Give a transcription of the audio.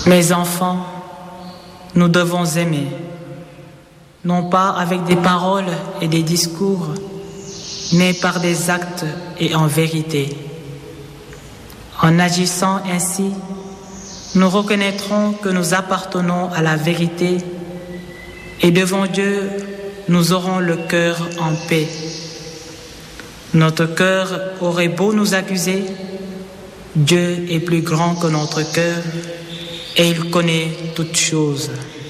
Mes enfants, nous devons aimer, non pas avec des paroles et des discours, mais par des actes et en vérité. En agissant ainsi, nous reconnaîtrons que nous appartenons à la vérité et devant Dieu, nous aurons le cœur en paix. Notre cœur aurait beau nous accuser, Dieu est plus grand que notre cœur et il connaît toutes choses.